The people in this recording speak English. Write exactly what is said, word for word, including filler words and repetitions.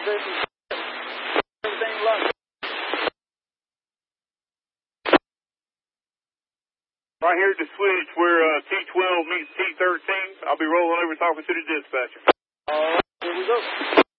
Everything lucky. Right here at the switch where uh, T twelve meets T thirteen. I'll be rolling over talking to the dispatcher. All right, here we go.